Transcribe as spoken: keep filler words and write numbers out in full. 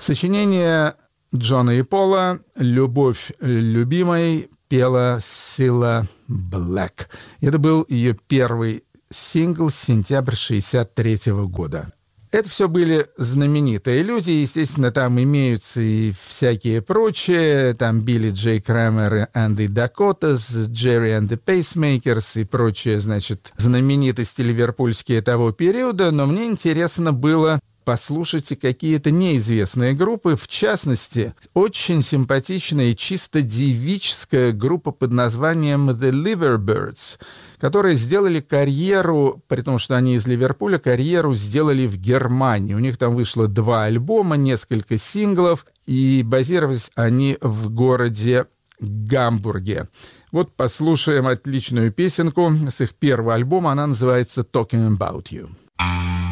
Сочинение Джона и Пола «Любовь любимой» пела Сила Блэк. Это был ее первый сингл с сентября шестьдесят третьего года. Это все были знаменитые люди, естественно, там имеются и всякие прочие, там Билли Джей Крамер, Энди Дакотас, Джерри and the Pacemakers и прочие, значит, знаменитости ливерпульские того периода, но мне интересно было послушать какие-то неизвестные группы, в частности, очень симпатичная и чисто девическая группа под названием The Liverbirds, которые сделали карьеру, при том, что они из Ливерпуля, карьеру сделали в Германии. У них там вышло два альбома, несколько синглов, и базировались они в городе Гамбурге. Вот послушаем отличную песенку с их первого альбома, она называется «Talking About You».